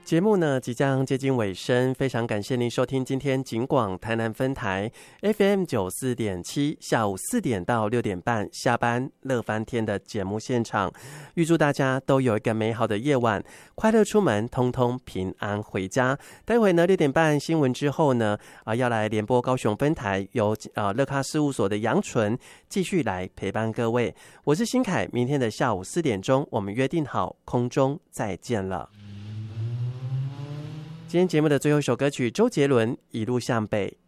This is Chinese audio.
节目呢即将接近尾声，非常感谢您收听今天警广台南分台 FM94.7 下午4点到6点半下班乐翻天的节目现场。预祝大家都有一个美好的夜晚，快乐出门，通通平安回家。待会呢6点半新闻之后呢要来联播高雄分台，由乐咖事务所的杨纯继续来陪伴各位。我是新凯，明天的下午4点钟我们约定好空中再见了。今天节目的最后一首歌曲，周杰伦《一路向北》。